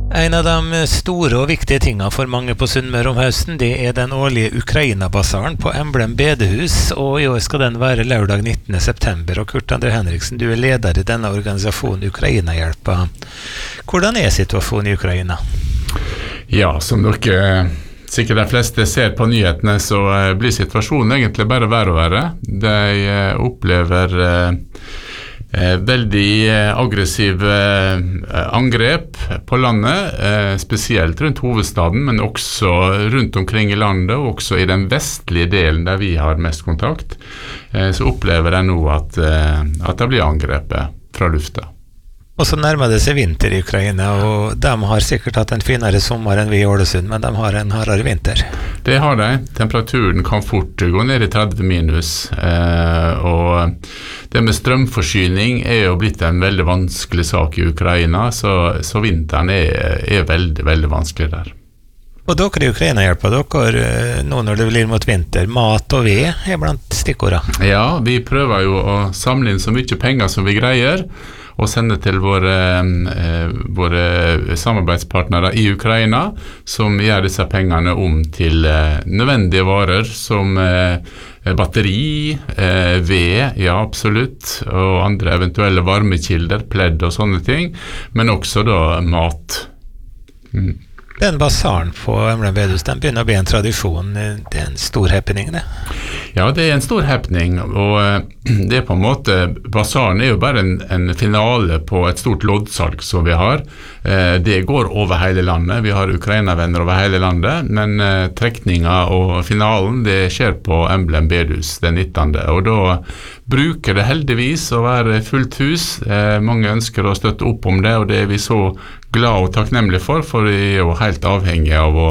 En av de store og viktige tingene for mange på Sunnmøre om høsten, det er den årlige Ukraina-basaren på Emblem bedehus, og i år skal den være lørdag 19. september. Og Kurt André Henriksen, du er leder i denne organisasjonen Ukraina-hjelpa. Hvordan er situasjonen i Ukraina? Ja, som dere sikkert de fleste ser på nyhetene, så blir situasjonen egentlig bare verre og verre. De opplever veldig aggressive angrep på landet, spesielt rundt hovedstaden, men også rundt omkring i landet, og også i den vestlige delen der vi har mest kontakt, så opplever de nå at det blir angrepet fra lufta. Og så nærmer det seg vinter i Ukraina, og de har sikkert hatt en finere sommer enn vi i Ålesund, men de har en hardere vinter. Det har de. Temperaturen kan fort gå ned i 30 minus, og det med strømforsyning er jo blitt en veldig vanskelig sak i Ukraina, så vinteren er veldig, veldig vanskelig der. Og dere i Ukraina hjelper dere nå når det blir mot vinter. Mat og ved er blant stikkordene. Ja, vi prøver jo å samle inn så mye penger som vi greier, og sende til våre samarbeidspartnere i Ukraina, som gjør disse pengene om til nødvendige varer, som batteri, ved, ja absolutt, og andre eventuelle varmekilder, pledd og sånne ting, men også da mat. Den basaren på Emblem bedehus, den begynner å bli en tradisjon. Det er en stor happening, det. Ja, det er en stor happening, og det er på en måte, basaren er jo bare en finale på et stort loddsalg som vi har. Det går over hele landet, vi har Ukraina-venner over hele landet, men trekninga og finalen, det skjer på Emblem bedehus den 19. Og da bruker det heldigvis å være fullt hus. Mange ønsker å støtte opp om det, og det er vi så glad og takknemlige for vi er jo helt avhengig av å